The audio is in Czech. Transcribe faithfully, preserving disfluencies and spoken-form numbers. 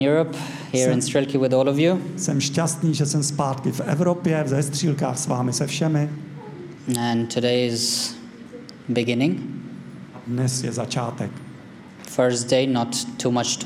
Europe, here Jsem- in Strelky with all of you. Jsem šťastný, že jsem zpátky v Evropě, ve Střílkách s vámi se všemi. And today is beginning. Dnes je začátek. First day, not too much